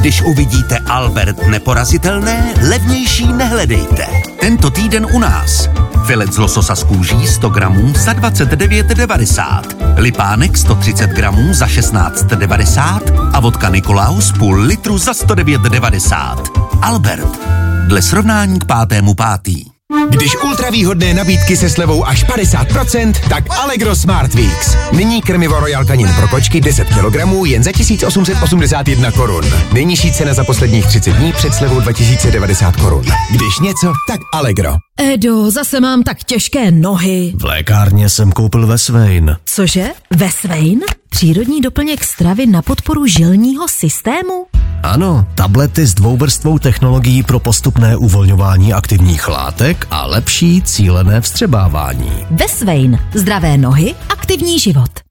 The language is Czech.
Když uvidíte Albert neporazitelné, levnější nehledejte. Tento týden u nás. Filet z lososa z kůží 100 gramů za 29,90. Lipánek 130 gramů za 16,90 a vodka Nikolaus půl litru za 109,90. Albert. Dle srovnání k 5.5. Když ultravýhodné nabídky se slevou až 50%, tak Allegro Smart Weeks. Nyní krmivo Royal Canin pro kočky 10 kg jen za 1881 korun. Nejnižší cena za posledních 30 dní před slevou 2090 korun. Když něco, tak Allegro. Edo, zase mám tak těžké nohy. V lékárně jsem koupil Vesvein. Cože? Vesvein? Přírodní doplněk stravy na podporu žilního systému? Ano, tablety s dvouvrstvou technologií pro postupné uvolňování aktivních látek a lepší cílené vstřebávání. Vesvein. Zdravé nohy, aktivní život.